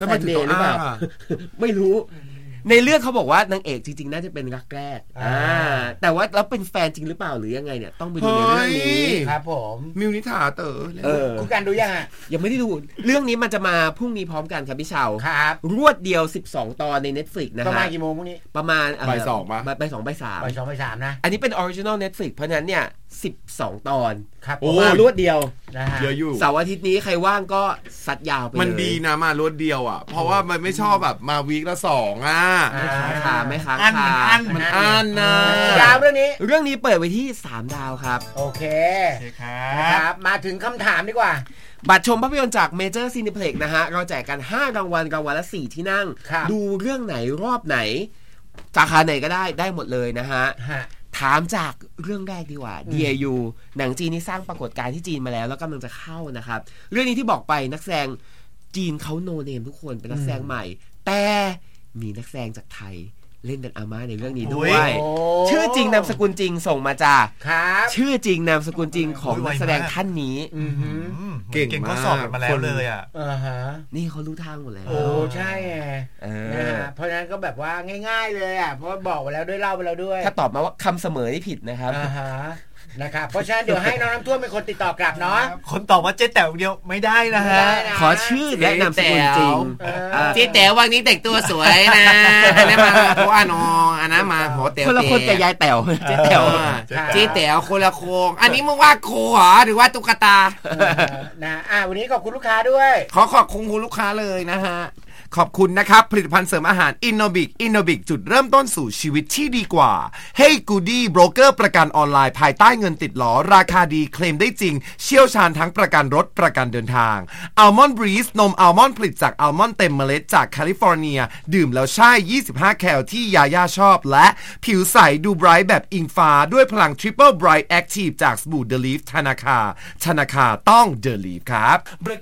แฟนเดย์หรือเปล่าไม่รู้ในเรื่องเขาบอกว่านางเอกจริงๆน่าจะเป็นรักแรกแต่ว่าแล้วเป็นแฟนจริงหรือเปล่าหรือยังไงเนี่ยต้องไปดูในเรื่องนี้ครับผมมิวนิถาคุณการดูยังอ่ะยังไม่ได้ดูเรื่องนี้มันจะมาพรุ่งนี้พร้อมกันครับพี่เชาครับรวดเดียว12ตอนใน Netflix นะฮะประมาณกี่โมงพรุ่งนี้ประมาณบ่าย2ป่ะบ่าย2บ่าย3 บ่าย2บ่าย3นะอันนี้เป็น Original Netflix เพราะฉะนั้นเนี่ย12ตอนครับโอ้รวดเดียวนะฮะเยอะอยู่เสาร์อาทิตย์นี้ใครว่างก็ซัดยาวไปเลยมันดีนะมารวดเดียวอ่ะเพราะว่ามันไม่ชอบแบบมาวีคละ2อ่ะไม่ค้างคามันอั้นนะดาวเรื่องนี้เปิดไว้ที่3ดาวครับโอเคครับมาถึงคำถามดีกว่าบัตรชมภาพยนตร์จาก Major Cineplex นะฮะเราแจกกัน5รางวัลละ4ที่นั่งดูเรื่องไหนรอบไหนสาขาไหนก็ได้หมดเลยนะฮะถามจากเรื่องแรกดีกว่า DAU หนังจีนนี่สร้างปรากฏการณ์ที่จีนมาแล้วกำลังจะเข้านะครับเรื่องนี้ที่บอกไปนักแสดงจีนเขาโนเนมทุกคนเป็นนักแสดงใหม่แต่มีนักแสดงจากไทยเล่นเป็นอาม่าในเรื่องนี้ด้วยชื่อจริงนามสกุลจริงส่งมาจ้าชื่อจริงนามสกุลจริงของนักแสดงท่านนี้เก่งเขาสอบกันมาแล้วเลยอ่ะนี่เขารู้ทางหมดแล้วโอ้ใช่นะฮะเพราะฉะนั้นก็แบบว่าง่ายๆเลยอ่ะเพราะบอกไปแล้วด้วยเล่าไปแล้วด้วยถ้าตอบมาว่าคำเสมอนี่ผิดนะครับนะครับเพราะฉะนั้นเดี๋ยวให้น้องน้ำท่วมเป็นคนติดต่อกลับเนาะคนตอบว่าเจ๊แต๋วเดียวไม่ได้นะฮะขอชื่อและนามสกุลจริงเจ๊แต๋ววันนี้แต่งตัวสวยนะอันนั้นมาเพราะว่าน้องอันนั้นมาโหแต๋วคนละคนกับยายแต๋วเจ๊แต๋วคนละโคงอันนี้มึงว่าโคเหรอหรือว่าตุ๊กตานะวันนี้ขอบคุณลูกค้าด้วยขอบคุณลูกค้าเลยนะฮะขอบคุณนะครับผลิตภัณฑ์เสริมอาหารอินโนบิกจุดเริ่มต้นสู่ชีวิตที่ดีกว่า Hey Goody โบรกเกอร์ประกันออนไลน์ภายใต้เงินติดล้อราคาดีเคลมได้จริงเชี่ยวชาญทั้งประกันรถประกันเดินทาง Almond Breeze นมอัลมอนด์ผลิตจากอัลมอนด์เต็มเมล็ดจากแคลิฟอร์เนียดื่มแล้วใช่25แคลที่ยาย่าชอบและผิวใสดูไบรท์แบบอิงฟ้าด้วยพลัง Triple Bright Active จากสบู่ The Leaf ธนาคาต้อง The Leaf ครับ